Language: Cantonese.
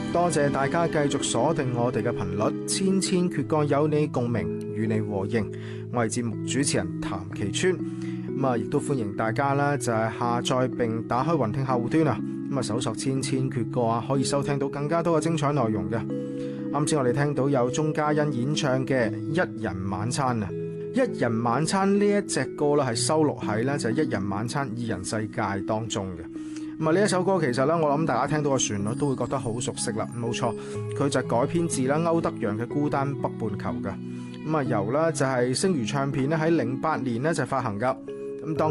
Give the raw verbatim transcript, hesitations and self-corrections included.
多謝大家繼續鎖定我哋嘅頻率，千千闕歌有你共鳴，與你和應。我係節目主持人譚其川，咁啊，亦都歡迎大家啦，就係下載並打開雲聽客戶端啊，咁啊，搜索千千闕歌啊，可以收聽到更加多嘅精彩內容嘅。啱先我哋聽到有鐘嘉欣演唱嘅《一人晚餐》啊，《一人晚餐》呢一隻歌啦，係收錄喺咧就係《一人晚餐二人世界》當中嘅。咁啊，呢一首歌其實咧，我諗大家聽到個旋律都會覺得好熟悉啦。冇錯，佢就改編自啦歐德陽嘅《孤單北半球》嘅。咁啊，由咧就係星娛唱片咧喺零八年咧就發行噶。